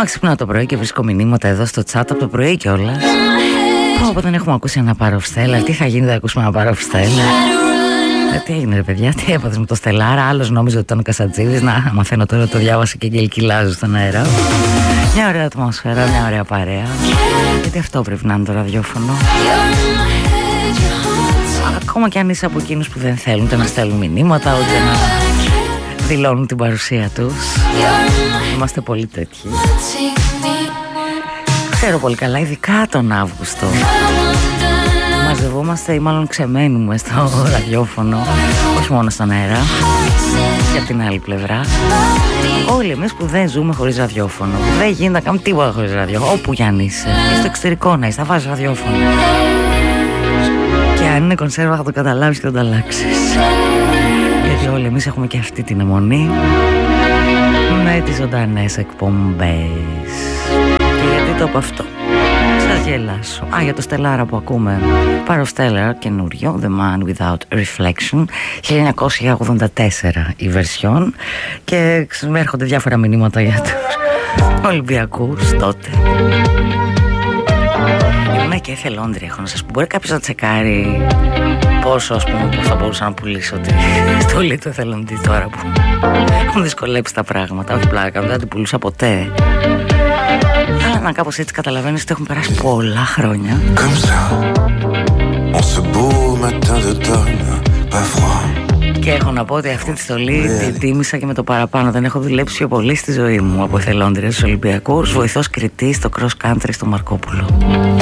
Ξυπνάω το πρωί και βρίσκω μηνύματα εδώ στο chat από το πρωί κιόλας. Όπου δεν έχουμε ακούσει ένα Power of Stella. Τι θα γίνει, δεν ακούσουμε ένα Power of Stella. Τι έγινε ρε παιδιά, τι έπαθες με το Στελάρα. Άλλος νόμιζε ότι ήταν ο Κασατζίδης. Να, μαθαίνω τώρα, το διάβασα και γελκυλάζω στον αέρα. Μια ωραία ατμόσφαιρα, μια ωραία παρέα. Γιατί αυτό πρέπει να είναι το ραδιόφωνο. Ακόμα κι αν είσαι από εκείνους που δεν θέλουν ούτε να στέλνουν μηνύματα, ούτε να δηλώνουν την παρουσία τους. Είμαστε πολύ τέτοιοι. Ξέρω πολύ καλά, ειδικά τον Αύγουστο. Μαζευόμαστε ή μάλλον ξεμένουμε στο ραδιόφωνο, όχι μόνο στον αέρα, και από την άλλη πλευρά. Όλοι εμείς που δεν ζούμε χωρίς ραδιόφωνο, δεν γίνεται να κάνουμε τίποτα χωρίς ραδιόφωνο. Όπου κι αν είσαι, στο εξωτερικό να είσαι, θα βάζεις ραδιόφωνο. Και αν είναι κονσέρβα θα το καταλάβεις και θα το αλλάξεις. Γιατί όλοι εμείς έχουμε και αυτή την αιμονή με τις ζωντανές εκπομπές. Και γιατί το από αυτό, σας γελάσω. Για το Στελάρα που ακούμε, Power of Stella, καινούριο, The Man Without Reflection, 1984 η βερσιόν. Και έρχονται διάφορα μηνύματα για τους Ολυμπιακούς τότε. Ήμουνα και εθελόντρια, έχω να σας πω. Μπορεί κάποιος να τσεκάρει πόσο, ας πούμε, θα μπορούσα να πουλήσω τη στολή του εθελοντή τώρα που έχουν δυσκολέψει τα πράγματα. Όχι πλάκα, δεν την πουλούσα ποτέ. Αλλά να κάπως έτσι καταλαβαίνεις ότι έχουν περάσει πολλά χρόνια. Και έχω να πω ότι αυτή τη στολή την τίμησα και με το παραπάνω. Δεν έχω δουλέψει πιο πολύ στη ζωή μου από εθελόντρια στους Ολυμπιακούς. Βοηθός κριτής στο cross country στο Μαρκόπουλο.